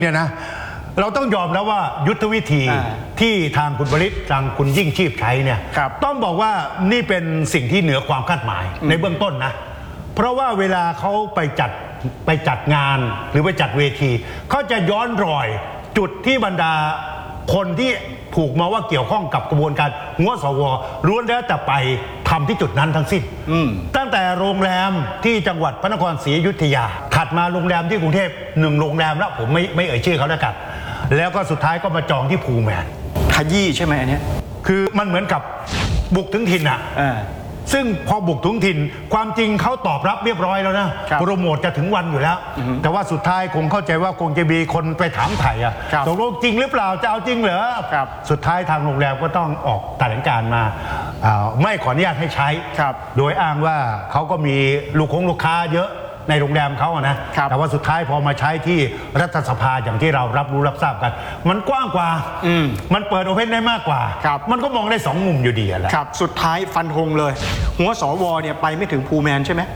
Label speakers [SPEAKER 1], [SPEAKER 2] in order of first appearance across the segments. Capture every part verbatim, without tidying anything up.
[SPEAKER 1] เนี่ยนะเราต้องยอมแล้วว่ายุทธวิธีที่ทางคุณบริษทางคุณยิ่งชีพใช้เนี่ยต้องบอกว่านี่เป็นสิ่งที่เหนือความคาดหมายในเบื้องต้นนะเพราะว่าเวลาเขาไปจัดไปจัดงานหรือไปจัดเวทีเขาจะย้อนรอยจุดที่บรรดาคนที่ถูกมาว่าเกี่ยวข้องกับกระบวนการหัวสวล้วนแล้วแต่ไปทำที่จุดนั้นทั้งสิ้นตั้งแต่โรงแรมที่จังหวัดพระนครศรีอยุธยาถัดมาโรงแรมที่กรุงเทพหนึ่งโรงแรมแล้วผมไม่ไม่เอ่ยชื่อเขาแล้วกันแล้วก็สุดท้ายก็มาจองที่ภูแมน
[SPEAKER 2] ขยี้ใช่ไหมอันนี้
[SPEAKER 1] คือมันเหมือนกับบุกถึงถิ่นอ่ะซึ่งพอบุกถึงถิ่นความจริงเขาตอบรับเรียบร้อยแล้วนะโปรโมทจะถึงวันอยู่แล้วแต่ว่าสุดท้ายคงเข้าใจว่าคงจะมีคนไปถามไถ่อะตกลงจริงหรือเปล่าจะเอาจริงเหรอสุดท้ายทางโรงแรมก็ต้องออกแถลงการมาไม่ขออนุญาตให้ใช้โดยอ้างว่าเขาก็มีลูกค้งลูกค้าเยอะในโรงแรมเขาอะนะแต่ว่าสุดท้ายพอมาใช้ที่รัฐสภาอย่างที่เรารับรู้รับทราบกันมันกว้างกว่ามันเปิดโอเพนได้มากกว่ามันก็มองได้สองมุมอยู่ดีแหละ
[SPEAKER 2] ครับสุดท้ายฟันธงเลยหัวสวเนี่ยไปไม่ถึงภูแมนใช่ไหม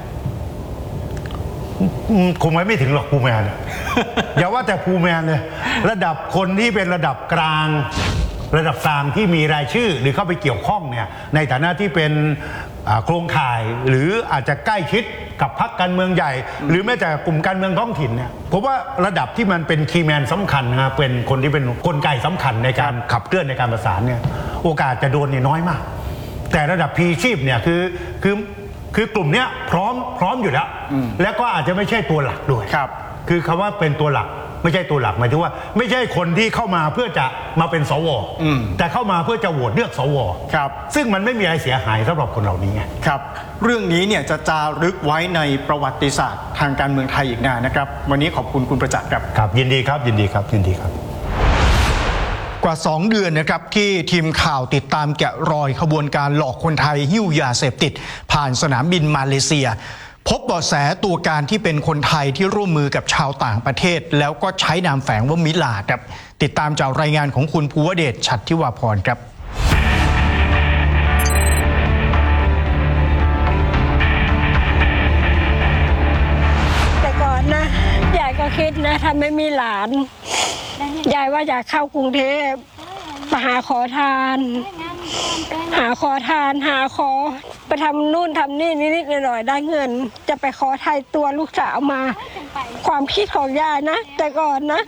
[SPEAKER 1] คงไม่ถึงหรอกภูแมน อย่าว่าแต่ภูแมนเลยระดับคนที่เป็นระดับกลางระดับกลางที่มีรายชื่อหรือเข้าไปเกี่ยวข้องเนี่ยในฐานะที่เป็นโครงข่ายหรืออาจจะใกล้ชิดกับพรรคการเมืองใหญ่หรือแม้แต่กลุ่มการเมืองท้องถิ่นเนี่ยผมว่าระดับที่มันเป็นคีย์แมนสำคัญนะเป็นคนที่เป็นกลไกสำคัญในการขับเคลื่อนในการประสานเนี่ยโอกาสจะโดนนี่น้อยมากแต่ระดับพีชีพเนี่ยคือคือคือกลุ่มเนี้ยพร้อมพร้อมอยู่แล้วแล้วก็อาจจะไม่ใช่ตัวหลักด้วยคือคำว่าเป็นตัวหลักไม่ใช่ตัวหลักหมายถึงว่าไม่ใช่คนที่เข้ามาเพื่อจะมาเป็นสวแต่เข้ามาเพื่อจะโหวตเลือกสวครับซึ่งมันไม่มีอะไรเสียหายสำหรับคนเหล่านี้ไง
[SPEAKER 2] ครับเรื่องนี้เนี่ยจะจารึกไว้ในประวัติศาสตร์ทางการเมืองไทยอีกนานนะครับวันนี้ขอบคุณคุณประจักษ์ครับ
[SPEAKER 1] ครับยินดีครับยินดีครับยินดีครับ
[SPEAKER 2] กว่าสองเดือนนะครับที่ทีมข่าวติดตามแกะรอยขบวนการหลอกคนไทยหิ้วยาเสพติดผ่านสนามบินมาเลเซียพบเบาะแสตัวการที่เป็นคนไทยที่ร่วมมือกับชาวต่างประเทศแล้วก็ใช้นามแฝงว่ามิลาดครับติดตามจากรายงานของคุณภูวเดชฉัตรทิวาพรครับ
[SPEAKER 3] แต่ก่อนนะยายก็คิดนะถ้าไม่มีหลานยายว่าอยากเข้ากรุงเทพมาหาขอทานหาขอทานหาขอไปทำนู่นทำนี่นิดๆหน่อยๆได้เงินจะไปขอไทยตัวลูกสาวมาความคิดของยายนะแต่ก่อนนะ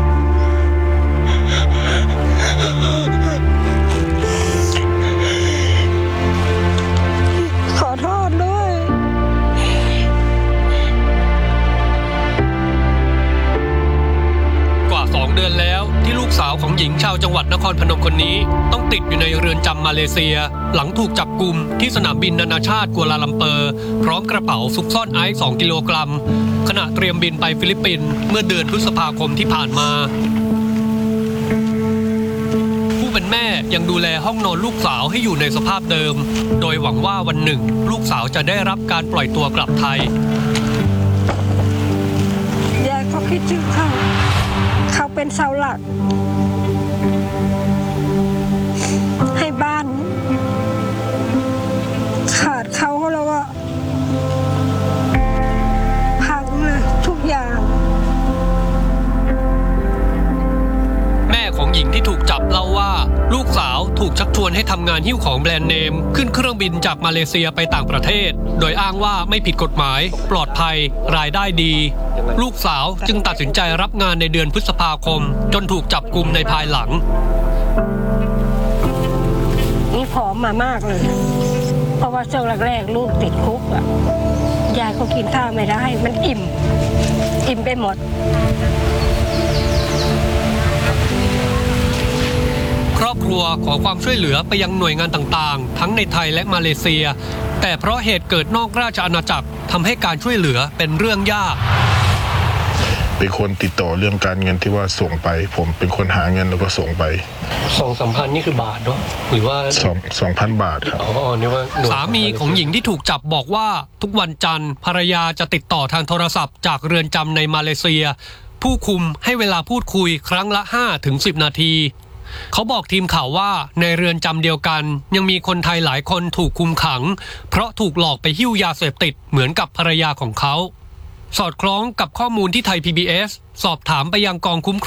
[SPEAKER 3] ขอโทษด้วย
[SPEAKER 4] กว่าสองเดือนแล้วที่ลูกสาวของหญิงชาวจังหวัดนครพนมคนนี้ต้องติดอยู่ในเรือนจำมาเลเซียหลังถูกจับกุมที่สนามบินนานาชาติกัวลาลัมเปอร์พร้อมกระเป๋าซุกซ่อนไอซ์สองกิโลกรัมขณะเตรียมบินไปฟิลิปปินส์เมื่อเดือนพฤษภาคมที่ผ่านมาผู้เป็นแม่ยังดูแลห้องนอนลูกสาวให้อยู่ในสภาพเดิมโดยหวังว่าวันหนึ่งลูกสาวจะได้รับการปล่อยตัวกลับไทย
[SPEAKER 3] ยายก็คิดถึงเขาเขาเป็นเสาหลักให้บ้านขาดเขาแล้วก็พังเลยทุกอย่าง
[SPEAKER 4] แม่ของหญิงที่ถูกจับเล่าว่าลูกสาวถูกชักชวนให้ทำงานหิ้วของแบรนด์เนมขึ้นเครื่องบินจากมาเลเซียไปต่างประเทศโดยอ้างว่าไม่ผิดกฎหมายปลอดภัยรายได้ดีลูกสาวจึงตัดสินใจรับงานในเดือนพฤษภาคมจนถูกจับกุมในภายหลัง
[SPEAKER 3] นี่ผอมมามากเลยเพราะว่าช่วงแรกๆลูกติดคุกอ่ะยายก็กินข้าวไม่ได้มันอิ่มอิ่มไปหมด
[SPEAKER 4] ครอบครัวขอความช่วยเหลือไปยังหน่วยงานต่างๆทั้งในไทยและมาเลเซียแต่เพราะเหตุเกิดนอกราชอาณาจักรทำให้การช่วยเหลือเป็นเรื่องยาก
[SPEAKER 5] เป็นคนติดต่อเรื่องการเงินที่ว่าส่งไปผมเป็นคนหาเงินแล้วก็ส่งไป
[SPEAKER 4] สองสามพันนี่คือบาทเนาะหรือว่า
[SPEAKER 5] สองสองพันบาทครับ
[SPEAKER 4] อ๋อนี่ว่าสามีของหญิงที่ถูกจับบอกว่าทุกวันจันทร์ภรรยาจะติดต่อทางโทรศัพท์จากเรือนจำในมาเลเซียผู้คุมให้เวลาพูดคุยครั้งละ ห้าถึงสิบ นาทีเขาบอกทีมข่าวว่าในเรือนจำเดียวกันยังมีคนไทยหลายคนถูกคุมขังเพราะถูกหลอกไปหิ้วยาเสพติดเหมือนกับภรรยาของเขาสอดคล้องกับข้อมูลที่ไทย พี บี เอส สอบถามไปยังกองคุ้มครอง